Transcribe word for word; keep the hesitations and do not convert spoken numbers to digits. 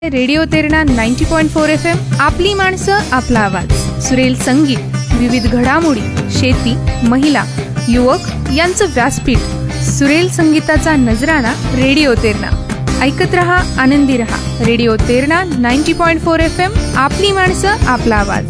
Radio Terna ninety point four F M. आपली माणसं आपला आवाज. सुरेल संगीत, विविध घडामोडी, शेती, महिला, युवक यांचं व्यासपीठ. सुरेल संगीताचा नजराणा रेडिओ तेरणा. ऐकत रहा, आनंदी रहा. Radio Terna ninety point four F M. आपली माणसं आपला आवाज.